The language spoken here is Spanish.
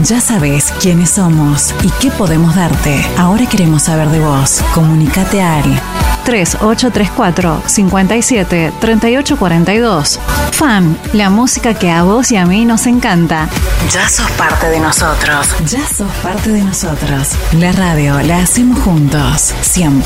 Ya sabes quiénes somos y qué podemos darte. Ahora queremos saber de vos. Comunicate al 3834-57-3842. Fan, la música que a vos y a mí nos encanta. Ya sos parte de nosotros. Ya sos parte de nosotros. La radio la hacemos juntos. Siempre.